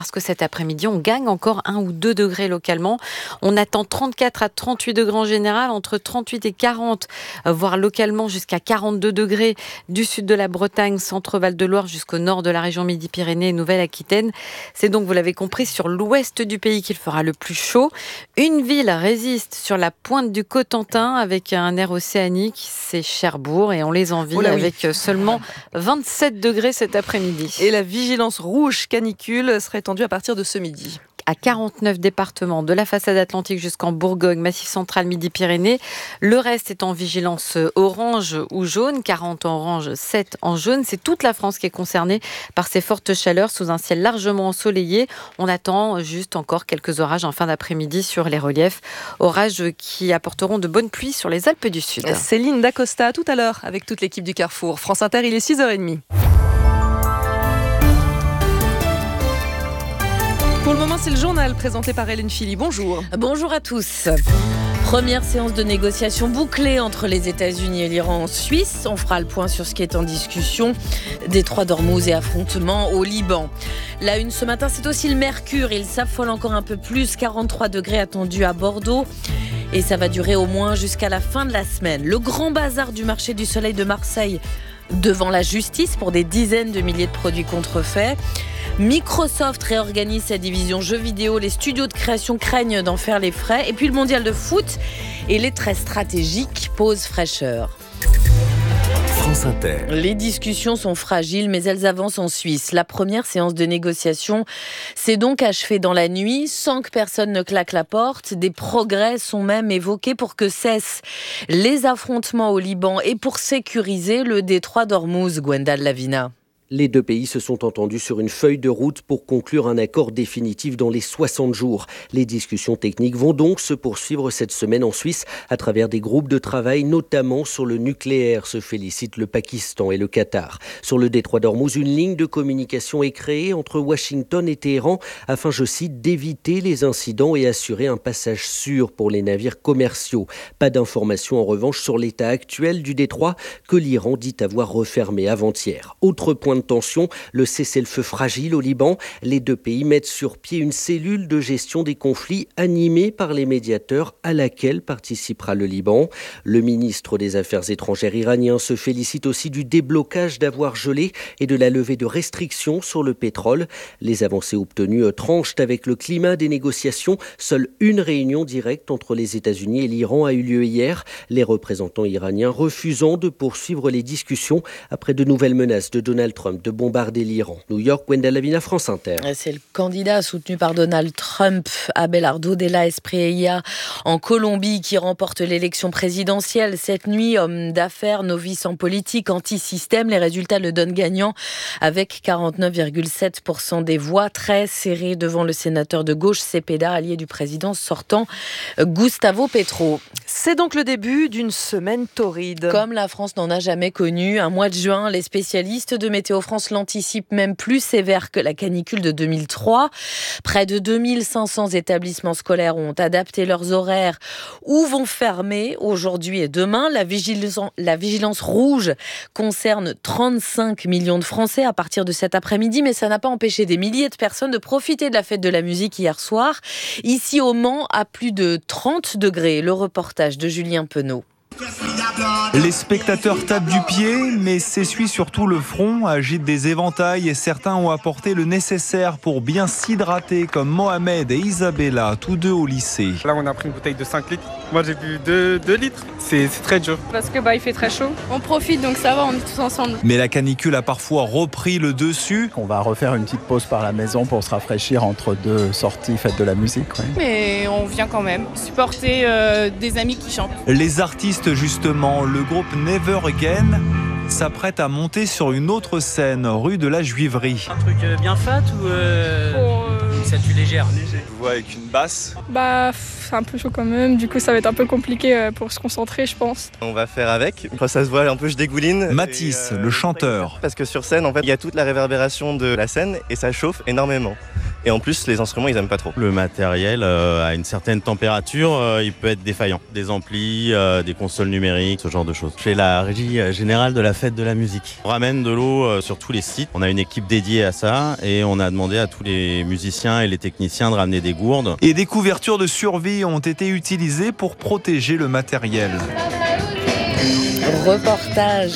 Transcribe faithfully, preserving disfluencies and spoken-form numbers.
Parce que cet après-midi, on gagne encore un ou deux degrés localement. On attend trente-quatre à trente-huit degrés en général, entre trente-huit et quarante, voire localement jusqu'à quarante-deux degrés du sud de la Bretagne, centre-Val de Loire jusqu'au nord de la région Midi-Pyrénées et Nouvelle-Aquitaine. C'est donc, vous l'avez compris, sur l'ouest du pays qu'il fera le plus chaud. Une ville résiste sur la pointe du Cotentin avec un air océanique, c'est Cherbourg, et on les envie oh là, avec oui. seulement vingt-sept degrés cet après-midi. Et la vigilance rouge canicule serait à partir de ce midi. À quarante-neuf départements, de la façade atlantique jusqu'en Bourgogne, Massif central, Midi-Pyrénées. Le reste est en vigilance orange ou jaune, quarante en orange, sept en jaune. C'est toute la France qui est concernée par ces fortes chaleurs sous un ciel largement ensoleillé. On attend juste encore quelques orages en fin d'après-midi sur les reliefs. Orages qui apporteront de bonnes pluies sur les Alpes du Sud. Céline Dacosta, tout à l'heure, avec toute l'équipe du Carrefour. France Inter, il est six heures trente. Pour le moment, c'est le journal présenté par Hélène Philly. Bonjour. Bonjour à tous. Première séance de négociation bouclée entre les États-Unis et l'Iran en Suisse. On fera le point sur ce qui est en discussion. Détroit d'Ormuz et affrontements au Liban. La une ce matin, c'est aussi le mercure. Il s'affole encore un peu plus. quarante-trois degrés attendus à Bordeaux. Et ça va durer au moins jusqu'à la fin de la semaine. Le grand bazar du marché du soleil de Marseille devant la justice pour des dizaines de milliers de produits contrefaits. Microsoft réorganise sa division jeux vidéo. Les studios de création craignent d'en faire les frais. Et puis le mondial de foot et les traits stratégiques posent fraîcheur. France Inter. Les discussions sont fragiles, mais elles avancent en Suisse. La première séance de négociation s'est donc achevée dans la nuit, sans que personne ne claque la porte. Des progrès sont même évoqués pour que cessent les affrontements au Liban et pour sécuriser le détroit d'Ormuz, Gwendal Lavina. Les deux pays se sont entendus sur une feuille de route pour conclure un accord définitif dans les soixante jours. Les discussions techniques vont donc se poursuivre cette semaine en Suisse à travers des groupes de travail, notamment sur le nucléaire, se félicitent le Pakistan et le Qatar. Sur le détroit d'Ormuz, une ligne de communication est créée entre Washington et Téhéran afin, je cite, d'éviter les incidents et assurer un passage sûr pour les navires commerciaux. Pas d'informations en revanche sur l'état actuel du détroit que l'Iran dit avoir refermé avant-hier. Autre point de tension, le cessez-le-feu fragile au Liban. Les deux pays mettent sur pied une cellule de gestion des conflits animée par les médiateurs à laquelle participera le Liban. Le ministre des Affaires étrangères iranien se félicite aussi du déblocage d'avoirs gelés et de la levée de restrictions sur le pétrole. Les avancées obtenues tranchent avec le climat des négociations. Seule une réunion directe entre les États-Unis et l'Iran a eu lieu hier. Les représentants iraniens refusant de poursuivre les discussions après de nouvelles menaces de Donald Trump de bombarder l'Iran. New York, Gwendal Lavina, France Inter. C'est le candidat soutenu par Donald Trump, Abelardo Della Espriella, en Colombie, qui remporte l'élection présidentielle. Cette nuit, homme d'affaires, novice en politique, anti-système, les résultats le donnent gagnant avec quarante-neuf virgule sept pour cent des voix, très serré devant le sénateur de gauche, Cepeda, allié du président sortant, Gustavo Petro. C'est donc le début d'une semaine torride. Comme la France n'en a jamais connu, un mois de juin, les spécialistes de Météo France l'anticipe même plus sévère que la canicule de deux mille trois. Près de deux mille cinq cents établissements scolaires ont adapté leurs horaires ou vont fermer aujourd'hui et demain. La vigilance, la vigilance rouge concerne trente-cinq millions de Français à partir de cet après-midi, mais ça n'a pas empêché des milliers de personnes de profiter de la fête de la musique hier soir. Ici au Mans, à plus de trente degrés. Le reportage de Julien Penaud. Les spectateurs tapent du pied, mais s'essuient surtout le front, agitent des éventails et certains ont apporté le nécessaire pour bien s'hydrater, comme Mohamed et Isabella, tous deux au lycée. Là, on a pris une bouteille de cinq litres. Moi, j'ai bu deux litres. C'est, c'est très dur. Parce que bah, il fait très chaud. On profite, donc ça va, on est tous ensemble. Mais la canicule a parfois repris le dessus. On va refaire une petite pause par la maison pour se rafraîchir entre deux sorties faites de la musique. Ouais. Mais on vient quand même supporter euh, des amis qui chantent. Les artistes, justement, le groupe Never Again s'apprête à monter sur une autre scène, rue de la Juiverie. Un truc bien fat ou euh... oh, euh... ça tue légère? Je vous vois avec une basse. Bah, c'est un peu chaud quand même, du coup ça va être un peu compliqué pour se concentrer, je pense. On va faire avec, quand ça se voit un peu je dégouline. Mathis, euh, le chanteur. Parce que sur scène, en fait, il y a toute la réverbération de la scène et ça chauffe énormément. Et en plus, les instruments, ils aiment pas trop. Le matériel, euh, à une certaine température, euh, il peut être défaillant. Des amplis, euh, des consoles numériques, ce genre de choses. Je fais la régie générale de la fête de la musique. On ramène de l'eau euh, sur tous les sites. On a une équipe dédiée à ça et on a demandé à tous les musiciens et les techniciens de ramener des gourdes. Et des couvertures de survie ont été utilisées pour protéger le matériel. Reportage